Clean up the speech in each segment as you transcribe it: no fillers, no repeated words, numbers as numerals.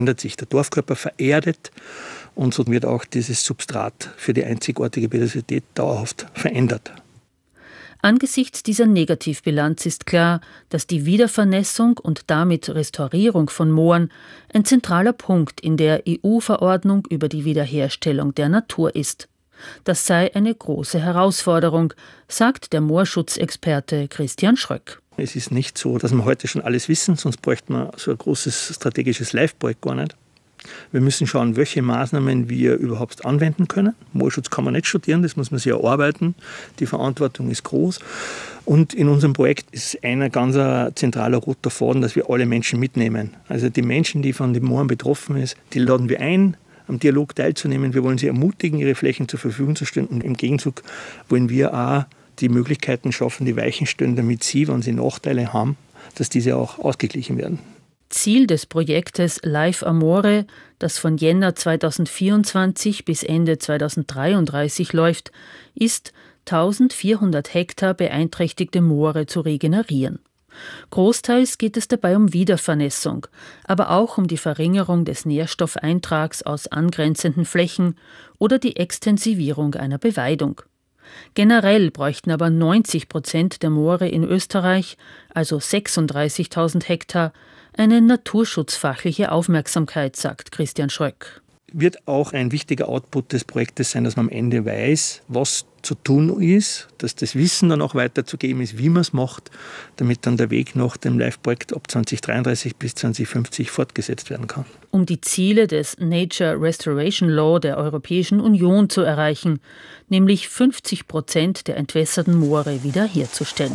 Ändert sich der Dorfkörper, vererdet und so wird auch dieses Substrat für die einzigartige Biodiversität dauerhaft verändert. Angesichts dieser Negativbilanz ist klar, dass die Wiedervernässung und damit Restaurierung von Mooren ein zentraler Punkt in der EU-Verordnung über die Wiederherstellung der Natur ist. Das sei eine große Herausforderung, sagt der Moorschutzexperte Christian Schröck. Es ist nicht so, dass wir heute schon alles wissen, sonst bräuchte man so ein großes strategisches Live-Projekt gar nicht. Wir müssen schauen, welche Maßnahmen wir überhaupt anwenden können. Moorschutz kann man nicht studieren, das muss man sich erarbeiten. Die Verantwortung ist groß. Und in unserem Projekt ist ein ganz zentraler roter Faden, dass wir alle Menschen mitnehmen. Also die Menschen, die von den Mooren betroffen sind, die laden wir ein, am Dialog teilzunehmen. Wir wollen sie ermutigen, ihre Flächen zur Verfügung zu stellen. Und im Gegenzug wollen wir auch die Möglichkeiten schaffen, die Weichen stellen, damit sie, wenn sie Nachteile haben, dass diese auch ausgeglichen werden. Ziel des Projektes Live Amore, das von Jänner 2024 bis Ende 2033 läuft, ist, 1400 Hektar beeinträchtigte Moore zu regenerieren. Großteils geht es dabei um Wiedervernässung, aber auch um die Verringerung des Nährstoffeintrags aus angrenzenden Flächen oder die Extensivierung einer Beweidung. Generell bräuchten aber 90% der Moore in Österreich, also 36.000 Hektar, eine naturschutzfachliche Aufmerksamkeit, sagt Christian Schröck. Wird auch ein wichtiger Output des Projektes sein, dass man am Ende weiß, was zu tun ist, dass das Wissen dann auch weiterzugeben ist, wie man es macht, damit dann der Weg nach dem Live-Projekt ab 2033 bis 2050 fortgesetzt werden kann. Um die Ziele des Nature Restoration Law der Europäischen Union zu erreichen, nämlich 50% der entwässerten Moore wiederherzustellen.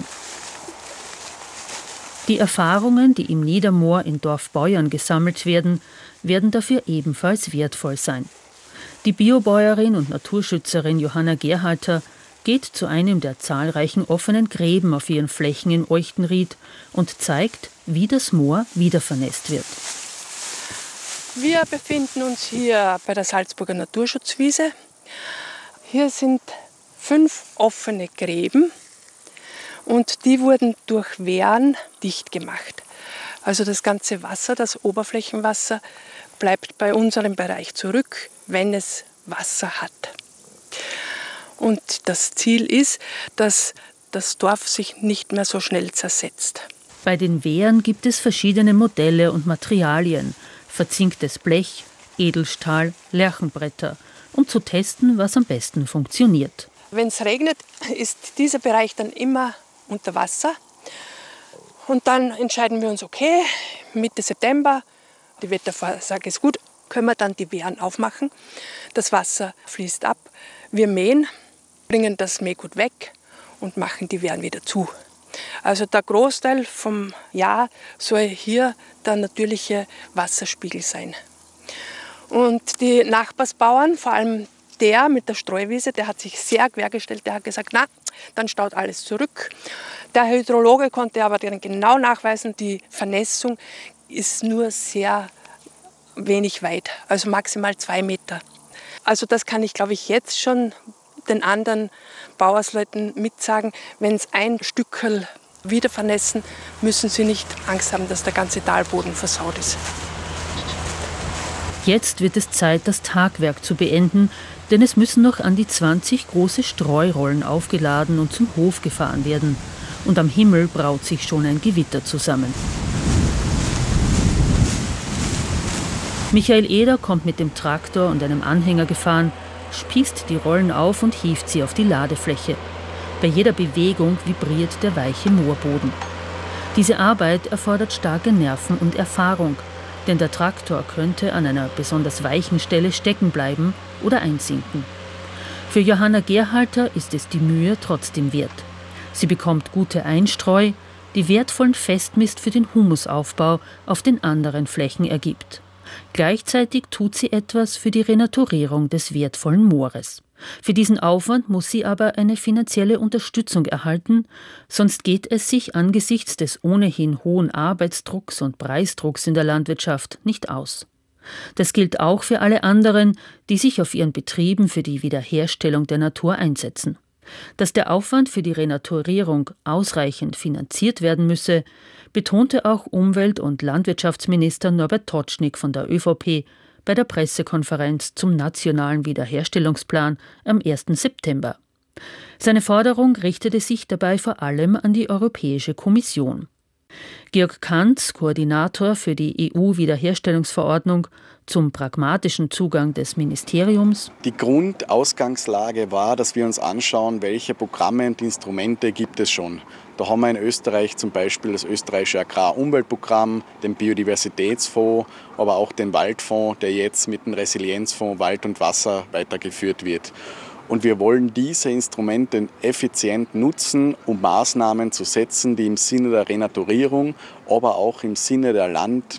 Die Erfahrungen, die im Niedermoor in Dorfbeuern gesammelt werden, werden dafür ebenfalls wertvoll sein. Die Biobäuerin und Naturschützerin Johanna Gerhalter geht zu einem der zahlreichen offenen Gräben auf ihren Flächen in Euchtenried und zeigt, wie das Moor wiedervernässt wird. Wir befinden uns hier bei der Salzburger Naturschutzwiese. Hier sind 5 offene Gräben und die wurden durch Wehren dicht gemacht. Also das ganze Wasser, das Oberflächenwasser, bleibt bei unserem Bereich zurück, wenn es Wasser hat. Und das Ziel ist, dass das Dorf sich nicht mehr so schnell zersetzt. Bei den Wehren gibt es verschiedene Modelle und Materialien, verzinktes Blech, Edelstahl, Lärchenbretter, um zu testen, was am besten funktioniert. Wenn es regnet, ist dieser Bereich dann immer unter Wasser. Und dann entscheiden wir uns, okay, Mitte September, die Wettervorhersage ist gut, können wir dann die Wehren aufmachen. Das Wasser fließt ab. Wir mähen, bringen das Mähgut weg und machen die Wehren wieder zu. Also der Großteil vom Jahr soll hier der natürliche Wasserspiegel sein. Und die Nachbarsbauern, vor allem der mit der Streuwiese, der hat sich sehr quergestellt, der hat gesagt, na, dann staut alles zurück. Der Hydrologe konnte aber dann genau nachweisen, die Vernässung ist nur sehr wenig weit, also maximal 2 Meter. Also das kann ich, glaube ich, jetzt schon den anderen Bauersleuten mitsagen. Wenn es ein Stückerl wieder vernässen, müssen sie nicht Angst haben, dass der ganze Talboden versaut ist. Jetzt wird es Zeit, das Tagwerk zu beenden, denn es müssen noch an die 20 große Streurollen aufgeladen und zum Hof gefahren werden. Und am Himmel braut sich schon ein Gewitter zusammen. Michael Eder kommt mit dem Traktor und einem Anhänger gefahren, spießt die Rollen auf und hieft sie auf die Ladefläche. Bei jeder Bewegung vibriert der weiche Moorboden. Diese Arbeit erfordert starke Nerven und Erfahrung, denn der Traktor könnte an einer besonders weichen Stelle stecken bleiben oder einsinken. Für Johanna Gerhalter ist es die Mühe trotzdem wert. Sie bekommt gute Einstreu, die wertvollen Festmist für den Humusaufbau auf den anderen Flächen ergibt. Gleichzeitig tut sie etwas für die Renaturierung des wertvollen Moores. Für diesen Aufwand muss sie aber eine finanzielle Unterstützung erhalten, sonst geht es sich angesichts des ohnehin hohen Arbeitsdrucks und Preisdrucks in der Landwirtschaft nicht aus. Das gilt auch für alle anderen, die sich auf ihren Betrieben für die Wiederherstellung der Natur einsetzen. Dass der Aufwand für die Renaturierung ausreichend finanziert werden müsse, betonte auch Umwelt- und Landwirtschaftsminister Norbert Totschnig von der ÖVP bei der Pressekonferenz zum Nationalen Wiederherstellungsplan am 1. September. Seine Forderung richtete sich dabei vor allem an die Europäische Kommission. Georg Kantz, Koordinator für die EU-Wiederherstellungsverordnung, zum pragmatischen Zugang des Ministeriums. Die Grundausgangslage war, dass wir uns anschauen, welche Programme und Instrumente gibt es schon. Da haben wir in Österreich zum Beispiel das österreichische Agrarumweltprogramm, den Biodiversitätsfonds, aber auch den Waldfonds, der jetzt mit dem Resilienzfonds Wald und Wasser weitergeführt wird. Und wir wollen diese Instrumente effizient nutzen, um Maßnahmen zu setzen, die im Sinne der Renaturierung, aber auch im Sinne der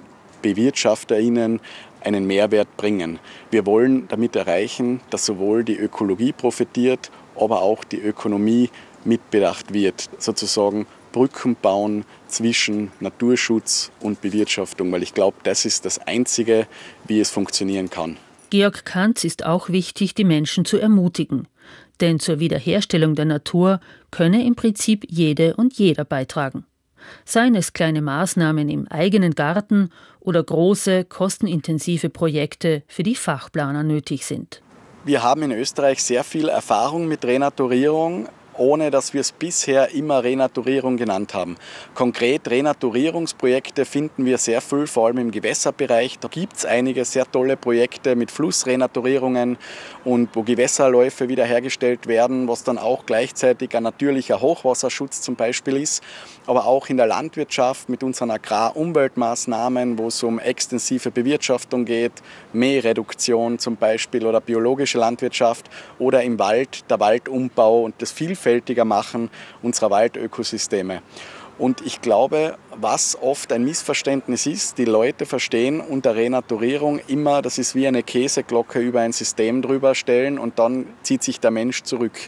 LandbewirtschafterInnen einen Mehrwert bringen. Wir wollen damit erreichen, dass sowohl die Ökologie profitiert, aber auch die Ökonomie mitbedacht wird. Sozusagen Brücken bauen zwischen Naturschutz und Bewirtschaftung, weil ich glaube, das ist das Einzige, wie es funktionieren kann. Georg Kantz ist auch wichtig, die Menschen zu ermutigen. Denn zur Wiederherstellung der Natur könne im Prinzip jede und jeder beitragen. Seien es kleine Maßnahmen im eigenen Garten oder große, kostenintensive Projekte, für die Fachplaner nötig sind. Wir haben in Österreich sehr viel Erfahrung mit Renaturierung, ohne dass wir es bisher immer Renaturierung genannt haben. Konkret Renaturierungsprojekte finden wir sehr viel, vor allem im Gewässerbereich. Da gibt es einige sehr tolle Projekte mit Flussrenaturierungen und wo Gewässerläufe wiederhergestellt werden, was dann auch gleichzeitig ein natürlicher Hochwasserschutz zum Beispiel ist. Aber auch in der Landwirtschaft mit unseren Agrarumweltmaßnahmen, wo es um extensive Bewirtschaftung geht, Mähreduktion zum Beispiel oder biologische Landwirtschaft oder im Wald der Waldumbau und das vielfältiger machen unserer Waldökosysteme. Und ich glaube, was oft ein Missverständnis ist, die Leute verstehen unter Renaturierung immer, das ist wie eine Käseglocke über ein System drüber stellen und dann zieht sich der Mensch zurück.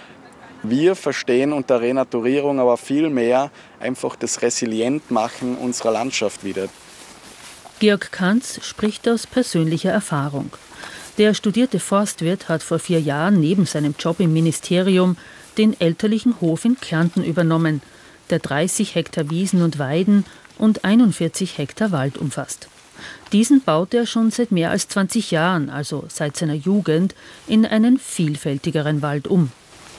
Wir verstehen unter Renaturierung aber viel mehr einfach das Resilientmachen unserer Landschaft wieder. Georg Kantz spricht aus persönlicher Erfahrung. Der studierte Forstwirt hat vor 4 Jahren neben seinem Job im Ministerium den elterlichen Hof in Kärnten übernommen, der 30 Hektar Wiesen und Weiden und 41 Hektar Wald umfasst. Diesen baut er schon seit mehr als 20 Jahren, also seit seiner Jugend, in einen vielfältigeren Wald um.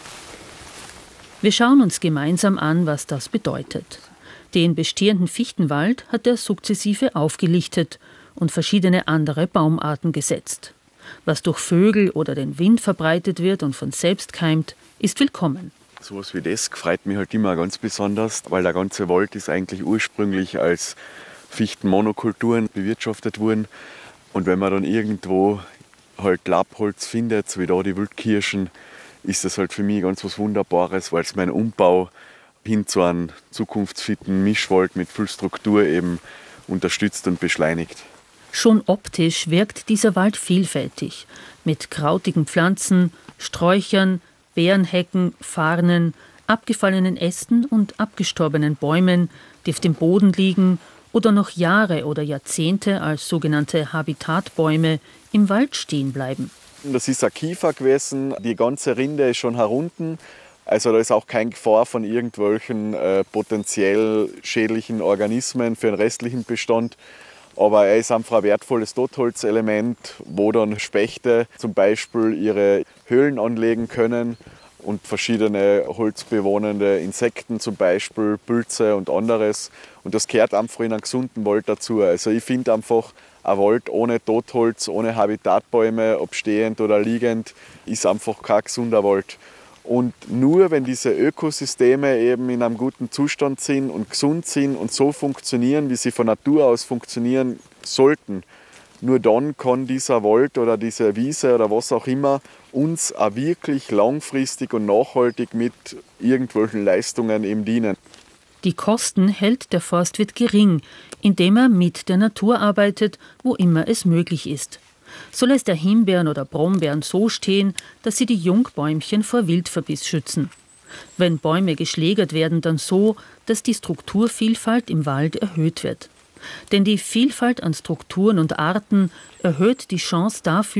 Wir schauen uns gemeinsam an, was das bedeutet. Den bestehenden Fichtenwald hat er sukzessive aufgelichtet und verschiedene andere Baumarten gesetzt. Was durch Vögel oder den Wind verbreitet wird und von selbst keimt, ist willkommen. So was wie das freut mich halt immer ganz besonders, weil der ganze Wald ist eigentlich ursprünglich als Fichtenmonokulturen bewirtschaftet worden. Und wenn man dann irgendwo halt Laubholz findet, so wie da die Wildkirschen, ist das halt für mich ganz was Wunderbares, weil es meinen Umbau hin zu einem zukunftsfitten Mischwald mit viel Struktur eben unterstützt und beschleunigt. Schon optisch wirkt dieser Wald vielfältig, mit krautigen Pflanzen, Sträuchern, Beerenhecken, Farnen, abgefallenen Ästen und abgestorbenen Bäumen, die auf dem Boden liegen oder noch Jahre oder Jahrzehnte als sogenannte Habitatbäume im Wald stehen bleiben. Das ist ein Kiefer gewesen, die ganze Rinde ist schon herunten. Also da ist auch keine Gefahr von irgendwelchen potenziell schädlichen Organismen für den restlichen Bestand. Aber er ist einfach ein wertvolles Totholzelement, wo dann Spechte zum Beispiel ihre Höhlen anlegen können und verschiedene holzbewohnende Insekten, zum Beispiel Pilze und anderes. Und das gehört einfach in einen gesunden Wald dazu. Also ich finde einfach, ein Wald ohne Totholz, ohne Habitatbäume, ob stehend oder liegend, ist einfach kein gesunder Wald. Und nur wenn diese Ökosysteme eben in einem guten Zustand sind und gesund sind und so funktionieren, wie sie von Natur aus funktionieren sollten, nur dann kann dieser Wald oder diese Wiese oder was auch immer uns auch wirklich langfristig und nachhaltig mit irgendwelchen Leistungen eben dienen. Die Kosten hält der Forstwirt gering, indem er mit der Natur arbeitet, wo immer es möglich ist. So lässt er Himbeeren oder Brombeeren so stehen, dass sie die Jungbäumchen vor Wildverbiss schützen. Wenn Bäume geschlägert werden, dann so, dass die Strukturvielfalt im Wald erhöht wird. Denn die Vielfalt an Strukturen und Arten erhöht die Chance dafür,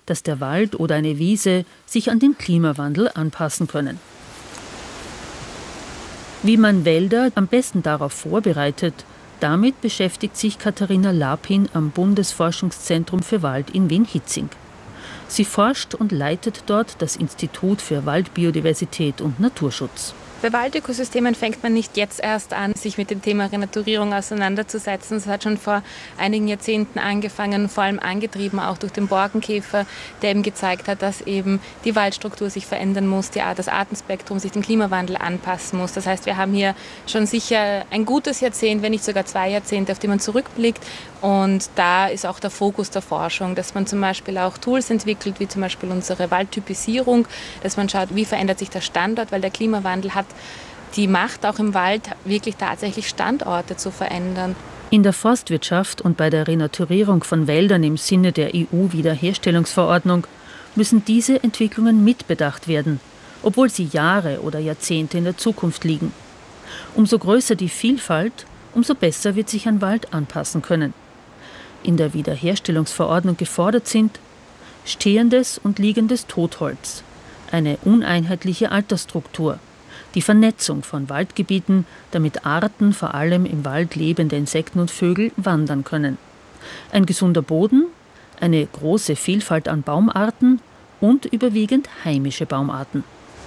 dass der Wald oder eine Wiese sich an den Klimawandel anpassen können. Wie man Wälder am besten darauf vorbereitet, damit beschäftigt sich Katharina Lapin am Bundesforschungszentrum für Wald in Wien-Hietzing. Sie forscht und leitet dort das Institut für Waldbiodiversität und Naturschutz. Bei Waldökosystemen fängt man nicht jetzt erst an, sich mit dem Thema Renaturierung auseinanderzusetzen. Es hat schon vor einigen Jahrzehnten angefangen, vor allem angetrieben auch durch den Borkenkäfer, der eben gezeigt hat, dass eben die Waldstruktur sich verändern muss, das Artenspektrum sich dem Klimawandel anpassen muss. Das heißt, wir haben hier schon sicher ein gutes Jahrzehnt, wenn nicht sogar 2 Jahrzehnte, auf die man zurückblickt. Und da ist auch der Fokus der Forschung, dass man zum Beispiel auch Tools entwickelt, wie zum Beispiel unsere Waldtypisierung, dass man schaut, wie verändert sich der Standort, weil der Klimawandel hat die Macht, auch im Wald wirklich tatsächlich Standorte zu verändern. In der Forstwirtschaft und bei der Renaturierung von Wäldern im Sinne der EU-Wiederherstellungsverordnung müssen diese Entwicklungen mitbedacht werden, obwohl sie Jahre oder Jahrzehnte in der Zukunft liegen. Umso größer die Vielfalt, umso besser wird sich ein Wald anpassen können. In der Wiederherstellungsverordnung gefordert sind stehendes und liegendes Totholz, eine uneinheitliche Altersstruktur, die Vernetzung von Waldgebieten, damit Arten, vor allem im Wald lebende Insekten und Vögel, wandern können. Ein gesunder Boden, eine große Vielfalt an Baumarten und überwiegend heimische Baumarten.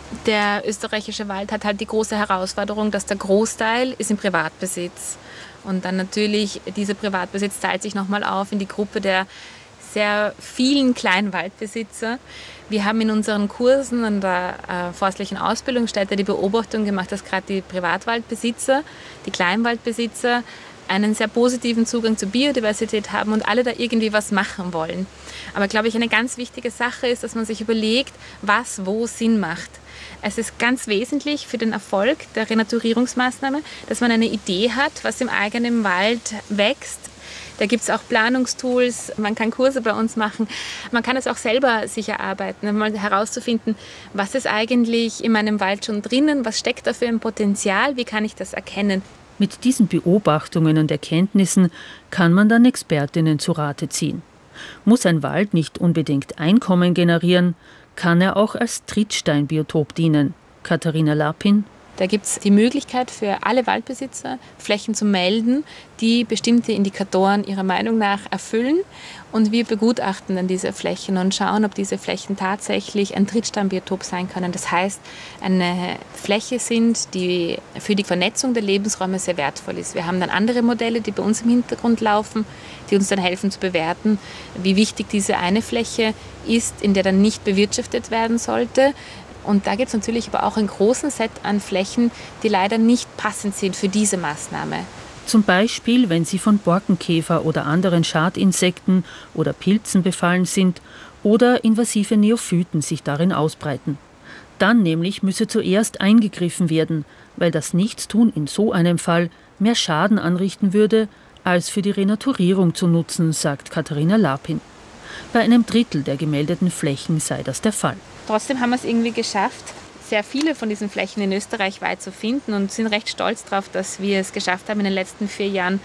Der österreichische Wald hat halt die große Herausforderung, dass der Großteil ist im Privatbesitz. Und dann natürlich, dieser Privatbesitz teilt sich nochmal auf in die Gruppe der sehr vielen Kleinwaldbesitzer. Wir haben in unseren Kursen an der forstlichen Ausbildungsstätte die Beobachtung gemacht, dass gerade die Privatwaldbesitzer, die Kleinwaldbesitzer, einen sehr positiven Zugang zur Biodiversität haben und alle da irgendwie was machen wollen. Aber glaube ich, eine ganz wichtige Sache ist, dass man sich überlegt, was wo Sinn macht. Es ist ganz wesentlich für den Erfolg der Renaturierungsmaßnahme, dass man eine Idee hat, was im eigenen Wald wächst. Da gibt es auch Planungstools, man kann Kurse bei uns machen. Man kann es auch selber sich erarbeiten, mal herauszufinden, was ist eigentlich in meinem Wald schon drinnen, was steckt da für ein Potenzial, wie kann ich das erkennen. Mit diesen Beobachtungen und Erkenntnissen kann man dann Expertinnen zu Rate ziehen. Muss ein Wald nicht unbedingt Einkommen generieren, kann er auch als Trittsteinbiotop dienen. Katharina Lapin. Da gibt es die Möglichkeit für alle Waldbesitzer, Flächen zu melden, die bestimmte Indikatoren ihrer Meinung nach erfüllen. Und wir begutachten dann diese Flächen und schauen, ob diese Flächen tatsächlich ein Trittsteinbiotop sein können. Das heißt, eine Fläche sind, die für die Vernetzung der Lebensräume sehr wertvoll ist. Wir haben dann andere Modelle, die bei uns im Hintergrund laufen, die uns dann helfen zu bewerten, wie wichtig diese eine Fläche ist, in der dann nicht bewirtschaftet werden sollte. Und da gibt es natürlich aber auch einen großen Set an Flächen, die leider nicht passend sind für diese Maßnahme. Zum Beispiel, wenn sie von Borkenkäfer oder anderen Schadinsekten oder Pilzen befallen sind oder invasive Neophyten sich darin ausbreiten. Dann nämlich müsse zuerst eingegriffen werden, weil das Nichtstun in so einem Fall mehr Schaden anrichten würde, als für die Renaturierung zu nutzen, sagt Katharina Lapin. Bei einem Drittel der gemeldeten Flächen sei das der Fall. Trotzdem haben wir es irgendwie geschafft, sehr viele von diesen Flächen in Österreich weit zu finden und sind recht stolz darauf, dass wir es geschafft haben, in den letzten 4 Jahren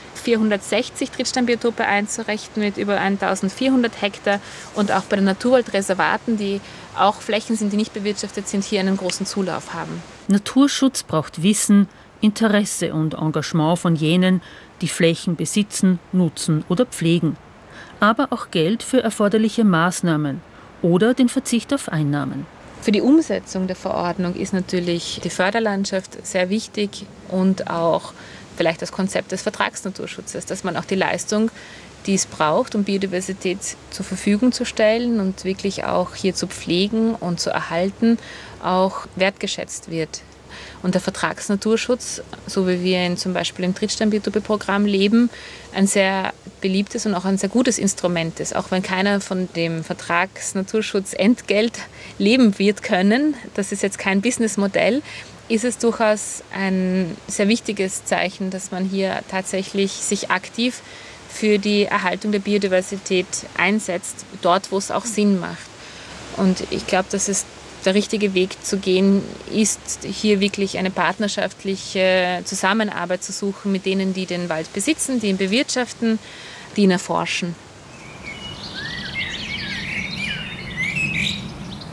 460 Trittsteinbiotope einzurichten mit über 1400 Hektar und auch bei den Naturwaldreservaten, die auch Flächen sind, die nicht bewirtschaftet sind, hier einen großen Zulauf haben. Naturschutz braucht Wissen, Interesse und Engagement von jenen, die Flächen besitzen, nutzen oder pflegen. Aber auch Geld für erforderliche Maßnahmen oder den Verzicht auf Einnahmen. Für die Umsetzung der Verordnung ist natürlich die Förderlandschaft sehr wichtig und auch vielleicht das Konzept des Vertragsnaturschutzes, dass man auch die Leistung, die es braucht, um Biodiversität zur Verfügung zu stellen und wirklich auch hier zu pflegen und zu erhalten, auch wertgeschätzt wird. Und der Vertragsnaturschutz, so wie wir ihn zum Beispiel im Trittsteinbiotope-Programm leben, ein sehr beliebtes und auch ein sehr gutes Instrument ist. Auch wenn keiner von dem Vertragsnaturschutz Entgelt leben wird können, das ist jetzt kein Businessmodell, ist es durchaus ein sehr wichtiges Zeichen, dass man hier tatsächlich sich aktiv für die Erhaltung der Biodiversität einsetzt, dort, wo es auch Sinn macht. Und ich glaube, dass es der richtige Weg zu gehen ist, hier wirklich eine partnerschaftliche Zusammenarbeit zu suchen mit denen, die den Wald besitzen, die ihn bewirtschaften, die ihn erforschen.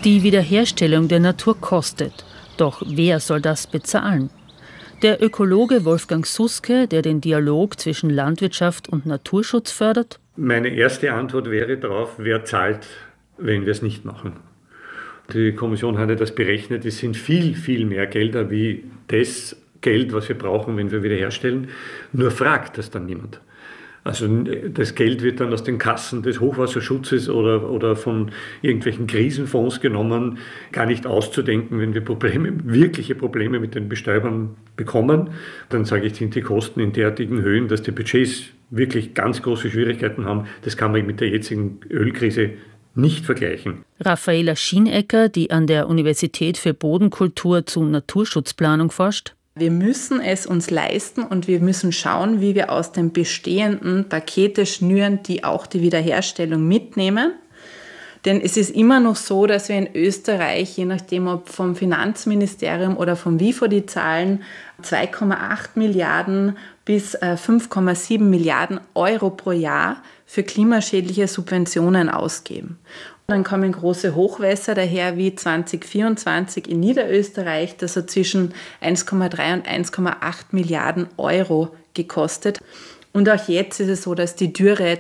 Die Wiederherstellung der Natur kostet. Doch wer soll das bezahlen? Der Ökologe Wolfgang Suske, der den Dialog zwischen Landwirtschaft und Naturschutz fördert? Meine erste Antwort wäre darauf, wer zahlt, wenn wir es nicht machen. Die Kommission hatte das berechnet, es sind viel, viel mehr Gelder wie das Geld, was wir brauchen, wenn wir wiederherstellen. Nur fragt das dann niemand. Also das Geld wird dann aus den Kassen des Hochwasserschutzes oder von irgendwelchen Krisenfonds genommen, gar nicht auszudenken, wenn wir wirkliche Probleme mit den Bestäubern bekommen. Dann sage ich, sind die Kosten in derartigen Höhen, dass die Budgets wirklich ganz große Schwierigkeiten haben. Das kann man mit der jetzigen Ölkrise nicht vergleichen. Raffaela Schienecker, die an der Universität für Bodenkultur zu Naturschutzplanung forscht. Wir müssen es uns leisten und wir müssen schauen, wie wir aus den bestehenden Pakete schnüren, die auch die Wiederherstellung mitnehmen. Denn es ist immer noch so, dass wir in Österreich, je nachdem ob vom Finanzministerium oder vom WIFO die Zahlen, 2,8 Milliarden bis 5,7 Milliarden Euro pro Jahr für klimaschädliche Subventionen ausgeben. Dann kommen große Hochwässer daher wie 2024 in Niederösterreich, das hat zwischen 1,3 und 1,8 Milliarden Euro gekostet. Und auch jetzt ist es so, dass die Dürre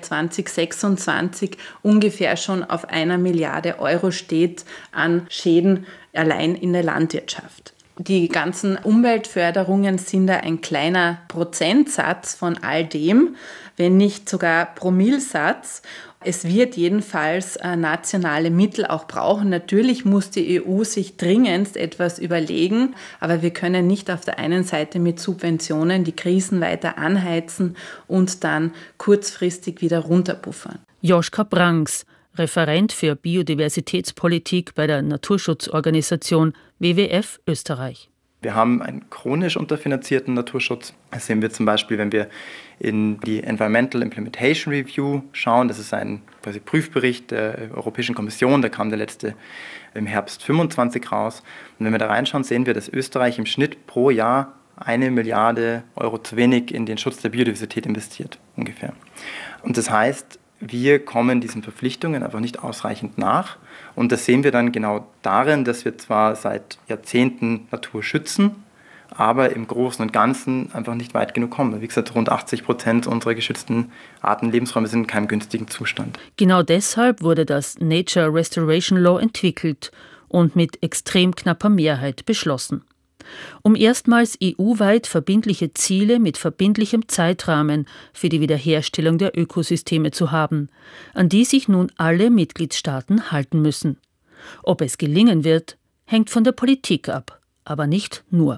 2026 ungefähr schon auf 1 Milliarde Euro steht an Schäden allein in der Landwirtschaft. Die ganzen Umweltförderungen sind da ein kleiner Prozentsatz von all dem, wenn nicht sogar Promillsatz. Es wird jedenfalls nationale Mittel auch brauchen. Natürlich muss die EU sich dringendst etwas überlegen, aber wir können nicht auf der einen Seite mit Subventionen die Krisen weiter anheizen und dann kurzfristig wieder runterpuffern. Joschka Brangs, Referent für Biodiversitätspolitik bei der Naturschutzorganisation WWF Österreich. Wir haben einen chronisch unterfinanzierten Naturschutz. Das sehen wir zum Beispiel, wenn wir in die Environmental Implementation Review schauen. Das ist ein Prüfbericht der Europäischen Kommission, da kam der letzte im Herbst 25 raus. Und wenn wir da reinschauen, sehen wir, dass Österreich im Schnitt pro Jahr 1 Milliarde Euro zu wenig in den Schutz der Biodiversität investiert, ungefähr. Und das heißt, wir kommen diesen Verpflichtungen einfach nicht ausreichend nach. Und das sehen wir dann genau darin, dass wir zwar seit Jahrzehnten Natur schützen, aber im Großen und Ganzen einfach nicht weit genug kommen. Wie gesagt, rund 80% unserer geschützten Artenlebensräume sind in keinem günstigen Zustand. Genau deshalb wurde das Nature Restoration Law entwickelt und mit extrem knapper Mehrheit beschlossen. Um erstmals EU-weit verbindliche Ziele mit verbindlichem Zeitrahmen für die Wiederherstellung der Ökosysteme zu haben, an die sich nun alle Mitgliedstaaten halten müssen. Ob es gelingen wird, hängt von der Politik ab, aber nicht nur.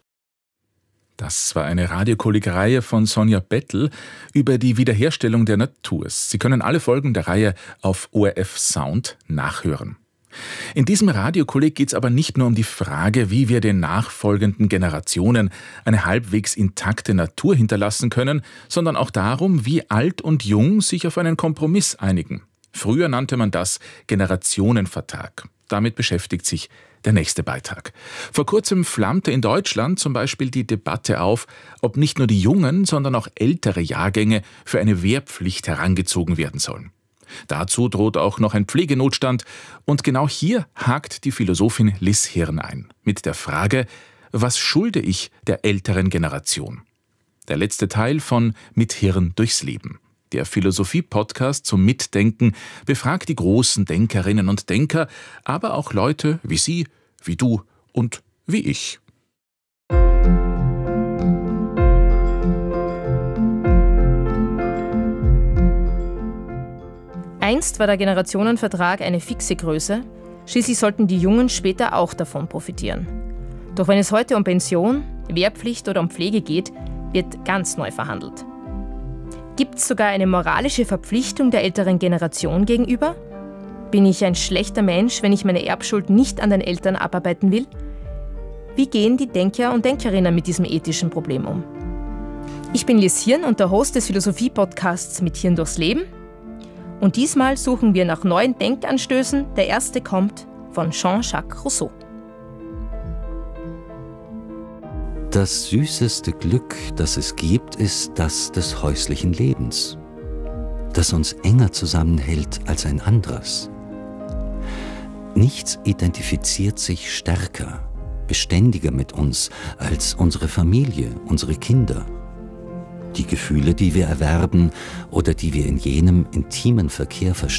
Das war eine Radiokolleg-Reihe von Sonja Bettel über die Wiederherstellung der Natur. Sie können alle Folgen der Reihe auf ORF Sound nachhören. In diesem Radiokolleg geht es aber nicht nur um die Frage, wie wir den nachfolgenden Generationen eine halbwegs intakte Natur hinterlassen können, sondern auch darum, wie alt und jung sich auf einen Kompromiss einigen. Früher nannte man das Generationenvertrag. Damit beschäftigt sich der nächste Beitrag. Vor kurzem flammte in Deutschland zum Beispiel die Debatte auf, ob nicht nur die jungen, sondern auch ältere Jahrgänge für eine Wehrpflicht herangezogen werden sollen. Dazu droht auch noch ein Pflegenotstand und genau hier hakt die Philosophin Liz Hirn ein. Mit der Frage, was schulde ich der älteren Generation? Der letzte Teil von Mit Hirn durchs Leben. Der Philosophie-Podcast zum Mitdenken befragt die großen Denkerinnen und Denker, aber auch Leute wie Sie, wie du und wie ich. Einst war der Generationenvertrag eine fixe Größe, schließlich sollten die Jungen später auch davon profitieren. Doch wenn es heute um Pension, Wehrpflicht oder um Pflege geht, wird ganz neu verhandelt. Gibt es sogar eine moralische Verpflichtung der älteren Generation gegenüber? Bin ich ein schlechter Mensch, wenn ich meine Erbschuld nicht an den Eltern abarbeiten will? Wie gehen die Denker und Denkerinnen mit diesem ethischen Problem um? Ich bin Liz Hirn und der Host des Philosophie-Podcasts Mit Hirn durchs Leben. Und diesmal suchen wir nach neuen Denkanstößen. Der erste kommt von Jean-Jacques Rousseau. Das süßeste Glück, das es gibt, ist das des häuslichen Lebens, das uns enger zusammenhält als ein anderes. Nichts identifiziert sich stärker, beständiger mit uns als unsere Familie, unsere Kinder. Die Gefühle, die wir erwerben oder die wir in jenem intimen Verkehr verstehen,